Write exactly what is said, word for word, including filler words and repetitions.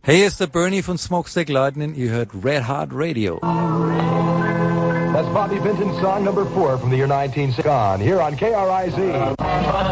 Hey, hier ist der Bernie von Smokestack Lightning. Ihr hört Red Hot Radio. That's Bobby Vinton's song number four from the year nineteen sixty. Here on K R I Z.